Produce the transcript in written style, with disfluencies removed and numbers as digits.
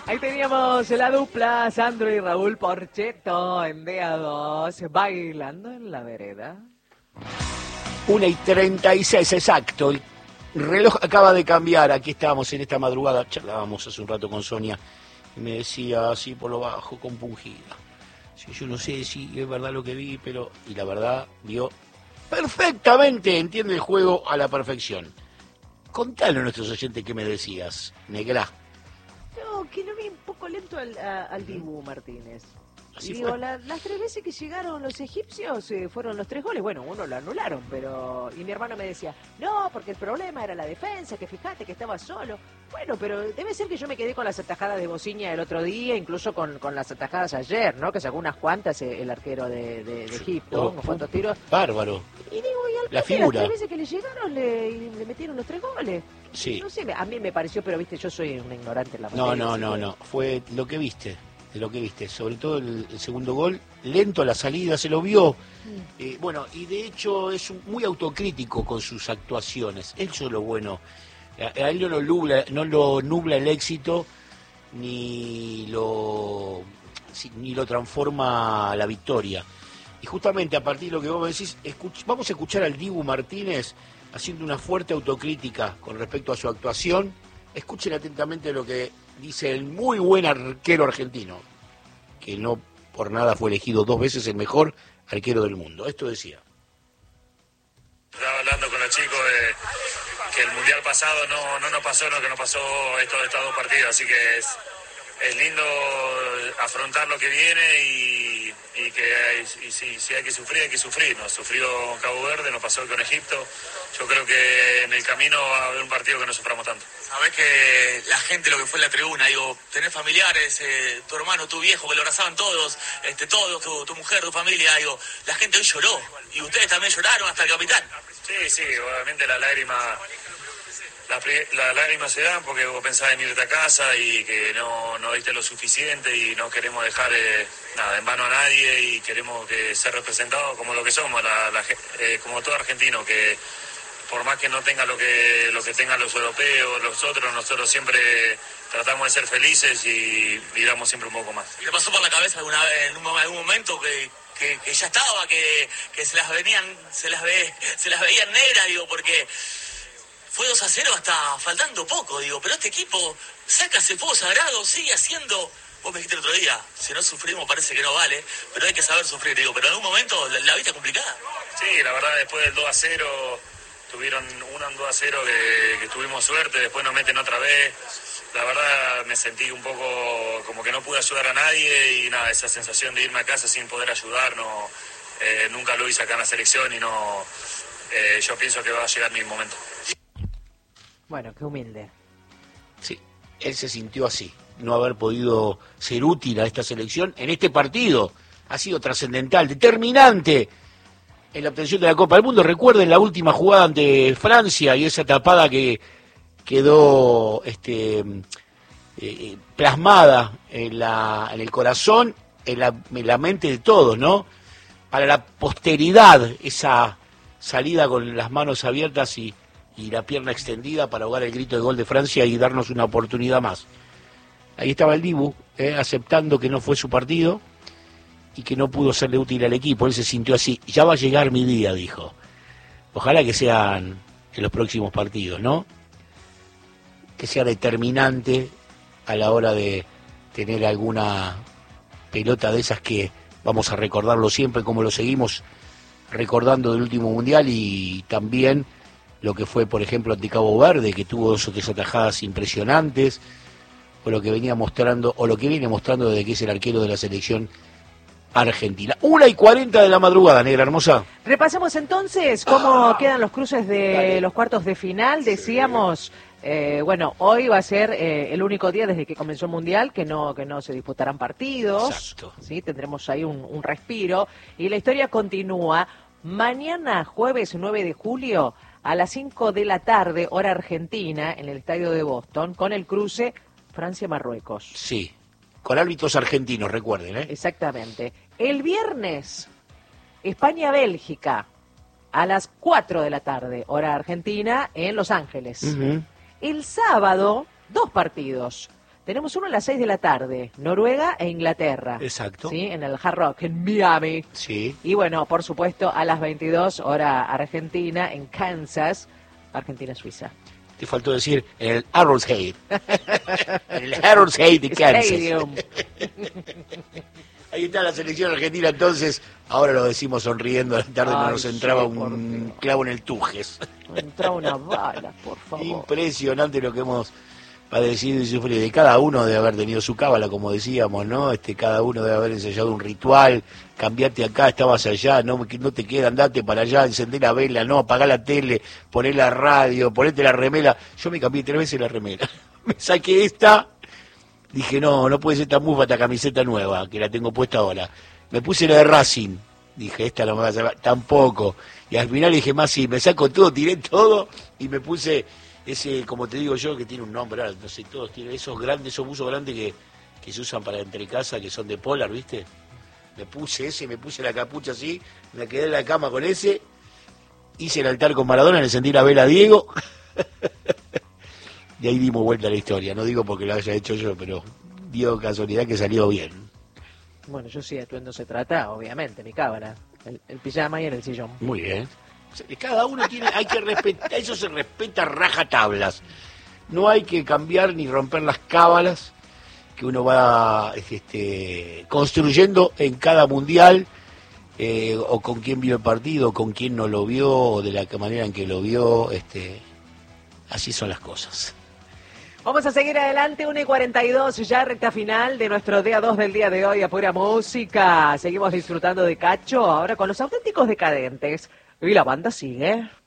Ahí teníamos la dupla Sandro y Raúl Porchetto en DA2, bailando en la vereda. 1:36 exacto. El reloj acaba de cambiar. Aquí estábamos en esta madrugada. Charlábamos hace un rato con Sonia y me decía así por lo bajo, compungida. Sí, yo no sé si es verdad lo que vi, pero... Y la verdad, vio perfectamente, entiende el juego a la perfección. Contale a nuestros oyentes qué me decías, Negra. No, que lo vi un poco lento al Dibu Martínez. Así Y digo, fue. las 3 veces que llegaron los egipcios fueron los 3 goles. Bueno, uno lo anularon, pero... Y mi hermano me decía, no, porque el problema era la defensa, que fíjate que estaba solo. Bueno, pero debe ser que yo me quedé con las atajadas de Bociña el otro día, incluso con las atajadas ayer, ¿no? Que sacó unas cuantas el arquero de Egipto, unos cuantos tiros. Bárbaro. Y digo, y al La Pepe, figura. las 3 veces que le llegaron, le metieron los 3 goles. Sí. No sé, a mí me pareció, pero viste, yo soy un ignorante en la materia. No. Fue lo que viste. De lo que viste, sobre todo el segundo gol, lento a la salida, se lo vio. Bueno, y de hecho es muy autocrítico con sus actuaciones. Eso es lo bueno. A él no lo nubla el éxito, ni lo transforma la victoria. Y justamente a partir de lo que vos me decís, vamos a escuchar al Dibu Martínez haciendo una fuerte autocrítica con respecto a su actuación. Escuchen atentamente lo que dice el muy buen arquero argentino, que no por nada fue elegido 2 veces el mejor arquero del mundo. Esto decía. Estaba hablando con los chicos de que el mundial pasado no nos pasó lo que nos pasó estos 2 partidos, así que es lindo afrontar lo que viene y que si hay que sufrir, hay que sufrir. Nos sufrió Cabo Verde, nos pasó con Egipto. Yo creo que en el camino va a haber un partido que no suframos tanto. Sabés que la gente, lo que fue en la tribuna, digo, tenés familiares, tu hermano, tu viejo, que lo abrazaban todos, tu mujer, tu familia, digo, la gente hoy lloró, y ustedes también lloraron, hasta el capitán. Sí, obviamente las lágrimas se dan porque vos pensás en irte a casa y que no diste lo suficiente y no queremos dejar en vano a nadie y queremos que ser representados como lo que somos, como todo argentino, que por más que no tenga lo que tengan los europeos, nosotros siempre tratamos de ser felices y damos siempre un poco más. ¿Y te pasó por la cabeza alguna vez, en algún momento que ya estaba, que se las veían negras, digo, porque fue 2-0 hasta faltando poco, digo, pero este equipo saca ese fuego sagrado, sigue haciendo... Vos me dijiste el otro día, si no sufrimos parece que no vale, pero hay que saber sufrir, digo, pero en algún momento la viste complicada. Sí, la verdad, después del 2-0, tuvieron un 2-0 que tuvimos suerte, después nos meten otra vez. La verdad me sentí un poco como que no pude ayudar a nadie y nada, esa sensación de irme a casa sin poder ayudar, nunca lo hice acá en la selección y yo pienso que va a llegar mi momento. Bueno, qué humilde. Sí, él se sintió así, no haber podido ser útil a esta selección en este partido. Ha sido trascendental, determinante en la obtención de la Copa del Mundo. Recuerden la última jugada ante Francia y esa tapada que quedó plasmada en el corazón, en la mente de todos, ¿no? Para la posteridad, esa salida con las manos abiertas y la pierna extendida para ahogar el grito de gol de Francia y darnos una oportunidad más. Ahí estaba el Dibu, aceptando que no fue su partido y que no pudo serle útil al equipo. Él se sintió así. Ya va a llegar mi día, dijo. Ojalá que sean en los próximos partidos, ¿no? Que sea determinante a la hora de tener alguna pelota de esas que vamos a recordarlo siempre, como lo seguimos recordando del último mundial, y también lo que fue, por ejemplo, ante Cabo Verde, que tuvo 2 o 3 atajadas impresionantes, o lo que venía mostrando, o lo que viene mostrando desde que es el arquero de la selección argentina. 1:40 de la madrugada, negra hermosa. Repasemos entonces cómo quedan los cruces de los cuartos de final. Decíamos, bueno, hoy va a ser el único día desde que comenzó el Mundial que no se disputarán partidos. Exacto. ¿Sí? Tendremos ahí un respiro. Y la historia continúa. Mañana, jueves 9 de julio, a las 5 de la tarde, hora argentina, en el estadio de Boston, con el cruce Francia-Marruecos. Sí, con árbitros argentinos, recuerden, ¿eh? Exactamente. El viernes, España-Bélgica, a las 4 de la tarde, hora argentina, en Los Ángeles. Uh-huh. El sábado, 2 partidos. Tenemos uno a las 6 de la tarde, Noruega e Inglaterra. Exacto. ¿Sí? En el Hard Rock, en Miami. Sí. Y bueno, por supuesto, a las 22, hora Argentina, en Kansas, Argentina-Suiza. Te faltó decir en el Arrowhead. En el Arrowhead de Kansas. Stadium. Ahí está la selección argentina, entonces, ahora lo decimos sonriendo, a la tarde no nos entraba un clavo en el Tujes. Entraba una bala, por favor. Impresionante lo que hemos padecido y sufrido. Y cada uno debe haber tenido su cábala, como decíamos, ¿no? Cada uno debe haber ensayado un ritual, cambiate acá, estabas allá, no te queda, andate para allá, encender la vela, no, apagá la tele, poné la radio, ponete la remera. Yo me cambié 3 veces la remera. Me saqué esta. Dije, no puede ser tan mufa esta camiseta nueva, que la tengo puesta ahora. Me puse la de Racing. Dije, esta no me va a sacar, tampoco. Y al final dije, más sí, me saco todo, tiré todo y me puse ese, como te digo yo, que tiene un nombre, ahora, no sé, todos tienen esos buzos grandes que se usan para entre casa, que son de Polar, ¿viste? Me puse ese, me puse la capucha así, me quedé en la cama con ese, hice el altar con Maradona, le encendí la vela a Diego. Y ahí dimos vuelta a la historia, no digo porque lo haya hecho yo, pero dio casualidad que salió bien. Bueno, yo sí, de atuendo se trata, obviamente, mi cábala. El pijama y en el sillón. Muy bien. Cada uno hay que respetar, eso se respeta rajatablas. No hay que cambiar ni romper las cábalas que uno va construyendo en cada mundial, o con quién vio el partido, o con quién no lo vio, o de la manera en que lo vio, así son las cosas. Vamos a seguir adelante, 1:42, ya recta final de nuestro día 2 del día de hoy, a pura música. Seguimos disfrutando de Cacho, ahora con los auténticos decadentes. Y la banda sigue.